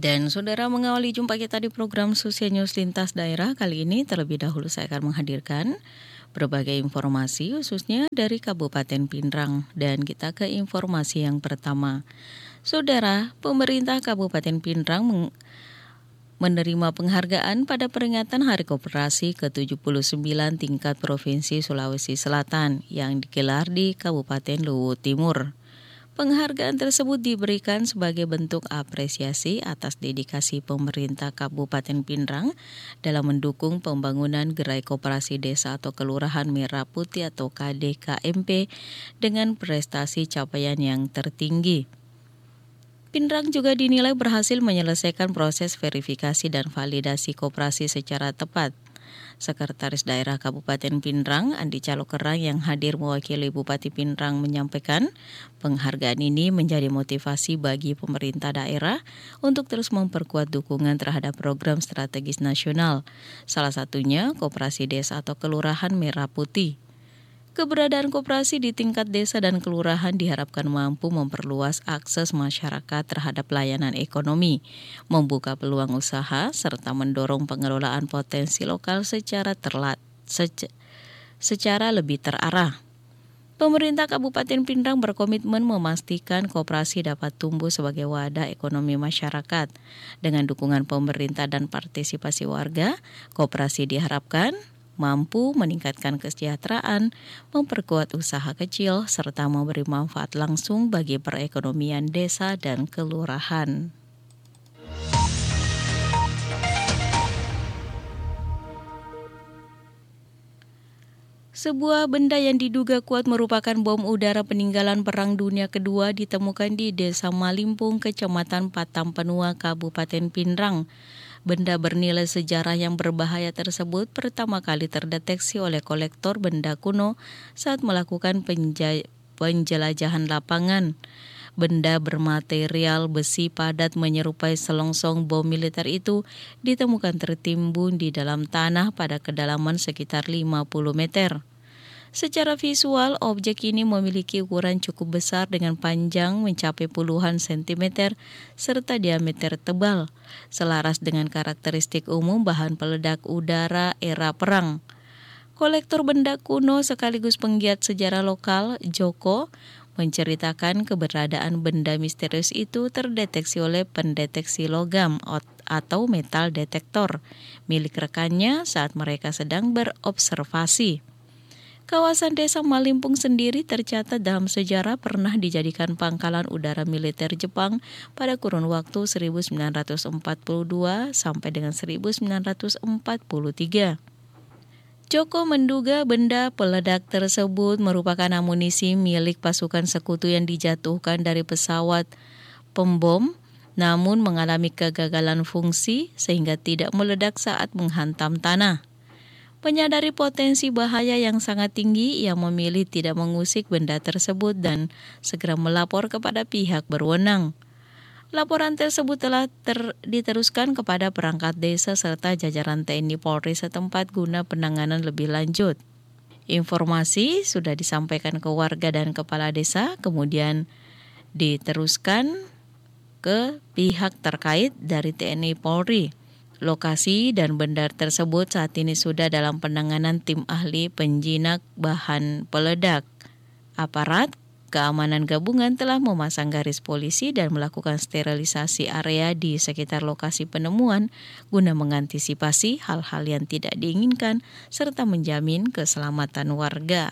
Dan saudara, mengawali jumpa kita di program Susia News Lintas Daerah kali ini, terlebih dahulu saya akan menghadirkan berbagai informasi khususnya dari Kabupaten Pinrang. Dan kita ke informasi yang pertama. Saudara, pemerintah Kabupaten Pinrang menerima penghargaan pada peringatan Hari Koperasi ke-79 tingkat Provinsi Sulawesi Selatan yang digelar di Kabupaten Luwu Timur. Penghargaan tersebut diberikan sebagai bentuk apresiasi atas dedikasi pemerintah Kabupaten Pinrang dalam mendukung pembangunan Gerai Koperasi Desa atau Kelurahan Merah Putih atau KDKMP dengan prestasi capaian yang tertinggi. Pinrang juga dinilai berhasil menyelesaikan proses verifikasi dan validasi koperasi secara tepat. Sekretaris Daerah Kabupaten Pinrang, Andi Calokerang yang hadir mewakili Bupati Pinrang menyampaikan, penghargaan ini menjadi motivasi bagi pemerintah daerah untuk terus memperkuat dukungan terhadap program strategis nasional. Salah satunya Koperasi Desa atau Kelurahan Merah Putih. Keberadaan koperasi di tingkat desa dan kelurahan diharapkan mampu memperluas akses masyarakat terhadap layanan ekonomi, membuka peluang usaha, serta mendorong pengelolaan potensi lokal secara lebih terarah. Pemerintah Kabupaten Pinrang berkomitmen memastikan koperasi dapat tumbuh sebagai wadah ekonomi masyarakat. Dengan dukungan pemerintah dan partisipasi warga, koperasi diharapkan mampu meningkatkan kesejahteraan, memperkuat usaha kecil, serta memberi manfaat langsung bagi perekonomian desa dan kelurahan. Sebuah benda yang diduga kuat merupakan bom udara peninggalan Perang Dunia Kedua ditemukan di Desa Malimpung, Kecamatan Patampenua, Kabupaten Pinrang. Benda bernilai sejarah yang berbahaya tersebut pertama kali terdeteksi oleh kolektor benda kuno saat melakukan penjelajahan lapangan. Benda bermaterial besi padat menyerupai selongsong bom militer itu ditemukan tertimbun di dalam tanah pada kedalaman sekitar 50 meter. Secara visual, objek ini memiliki ukuran cukup besar dengan panjang mencapai puluhan sentimeter serta diameter tebal, selaras dengan karakteristik umum bahan peledak udara era perang. Kolektor benda kuno sekaligus penggiat sejarah lokal, Joko, menceritakan keberadaan benda misterius itu terdeteksi oleh pendeteksi logam atau metal detektor milik rekannya saat mereka sedang berobservasi. Kawasan Desa Malimpung sendiri tercatat dalam sejarah pernah dijadikan pangkalan udara militer Jepang pada kurun waktu 1942 sampai dengan 1943. Joko menduga benda peledak tersebut merupakan amunisi milik pasukan sekutu yang dijatuhkan dari pesawat pembom, namun mengalami kegagalan fungsi sehingga tidak meledak saat menghantam tanah. Menyadari potensi bahaya yang sangat tinggi, ia memilih tidak mengusik benda tersebut dan segera melapor kepada pihak berwenang. Laporan tersebut telah diteruskan kepada perangkat desa serta jajaran TNI Polri setempat guna penanganan lebih lanjut. Informasi sudah disampaikan ke warga dan kepala desa, kemudian diteruskan ke pihak terkait dari TNI Polri. Lokasi dan benda tersebut saat ini sudah dalam penanganan tim ahli penjinak bahan peledak. Aparat keamanan gabungan telah memasang garis polisi dan melakukan sterilisasi area di sekitar lokasi penemuan guna mengantisipasi hal-hal yang tidak diinginkan serta menjamin keselamatan warga.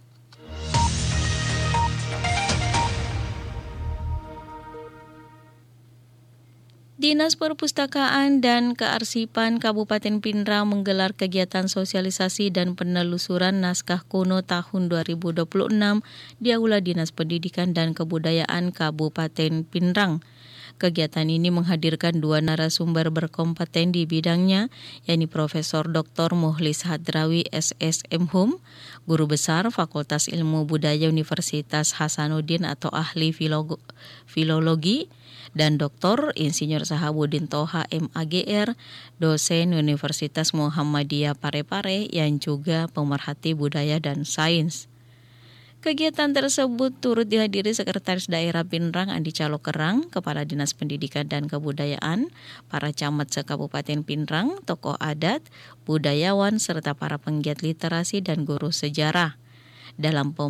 Dinas Perpustakaan dan Kearsipan Kabupaten Pinrang menggelar kegiatan sosialisasi dan penelusuran naskah kuno tahun 2026 di Aula Dinas Pendidikan dan Kebudayaan Kabupaten Pinrang. Kegiatan ini menghadirkan dua narasumber berkompeten di bidangnya, yakni Profesor Dr. Muhlis Hadrawi SSM Hum, Guru Besar Fakultas Ilmu Budaya Universitas Hasanuddin atau ahli filologi, dan Dr. Insinyur Sahabuddin Toha MAGR, dosen Universitas Muhammadiyah Parepare yang juga pemerhati budaya dan sains. Kegiatan tersebut turut dihadiri Sekretaris Daerah Pinrang Andi Calokerang, Kepala Dinas Pendidikan dan Kebudayaan, para camat se-Kabupaten Pinrang, tokoh adat, budayawan, serta para penggiat literasi dan guru sejarah. Dalam